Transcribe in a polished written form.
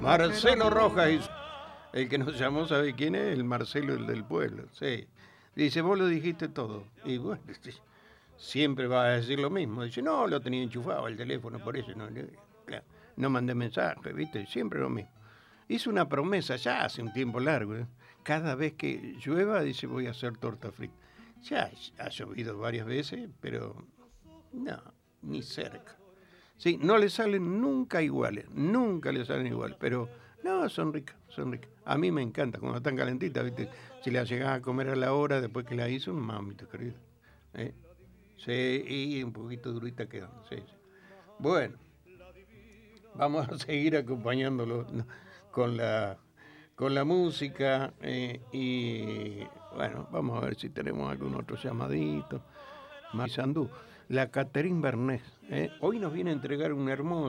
Marcelo Rojas, el que nos llamó, ¿sabe quién es? El Marcelo, el del pueblo, sí. Dice, vos lo dijiste todo. Y bueno, siempre va a decir lo mismo. Dice, no, lo tenía enchufado el teléfono, por eso claro, no mandé mensaje, ¿viste? Siempre lo mismo. Hizo una promesa ya hace un tiempo largo. ¿Eh? Cada vez que llueva, dice, voy a hacer torta frita. Ya ha llovido varias veces, pero no, ni cerca. Sí, no le salen nunca iguales, nunca le salen iguales, pero no, son ricas, son ricas. A mí me encanta, cuando están calentitas, ¿viste? Si las llegas a comer a la hora después que la hizo, mamita querida. ¿Eh? Sí, y un poquito durita quedan, sí, sí. Bueno, vamos a seguir acompañándolo con la, con la música y bueno, vamos a ver si tenemos algún otro llamadito. Marisandú, la Catherine Bernés, hoy nos viene a entregar un hermoso